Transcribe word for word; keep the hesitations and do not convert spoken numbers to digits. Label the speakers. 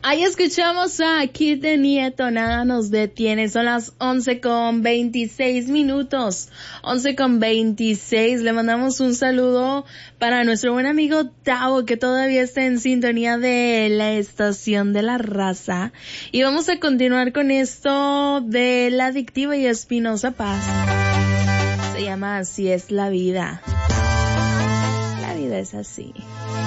Speaker 1: Ahí escuchamos a Kid de Nieto, nada nos detiene. Son las once con veintiséis minutos. once con veintiséis. Le mandamos un saludo para nuestro buen amigo Tavo, que todavía está en sintonía de la estación de la raza. Y vamos a continuar con esto de la adictiva y Espinosa Paz. Se llama Así es la vida. La vida es así.